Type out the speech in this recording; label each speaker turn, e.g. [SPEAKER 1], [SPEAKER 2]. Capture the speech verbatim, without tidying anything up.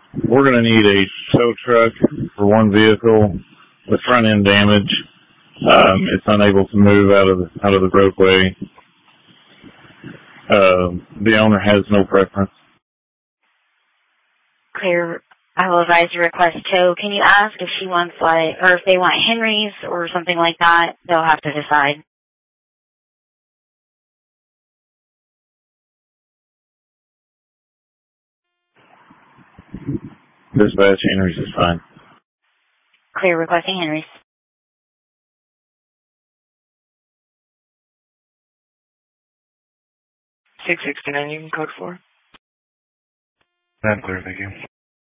[SPEAKER 1] We're going to need a tow truck for one vehicle with front end damage. Um, it's unable to move out of the, out of the roadway. Uh, the owner has no preference.
[SPEAKER 2] Clear. I will advise you request tow. Can you ask if she wants like, or if they want Henry's or something like that? They'll have to decide.
[SPEAKER 1] Dispatch Henry's is fine.
[SPEAKER 2] Clear, requesting Henry's.
[SPEAKER 3] six sixty-nine, you can code for.
[SPEAKER 4] I'm clear, thank you.